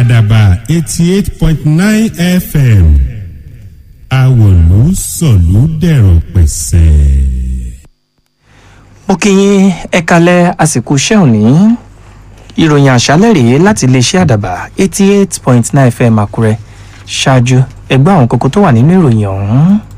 àdàbà 88.9 FM àwòlú sọ̀lú dẹ̀rọ̀ pẹ̀sẹ̀. mo kí yín ẹ kalẹ̀ àsìkò iṣẹ́ òní ìròyìn àṣálẹ́ rèé láti iléeṣẹ́ àdàbà 88.9 FM àkúrẹ́ ṣáájú ẹgbẹ́ àwọn kókó tó wà nínú ìròyìn ọ̀hún.